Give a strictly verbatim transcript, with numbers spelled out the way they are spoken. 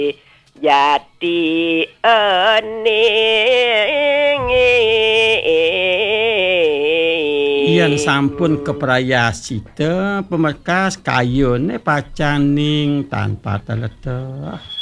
Yati ening yen sampun keprayasita pemekas kayune pacaning tanpa teledeh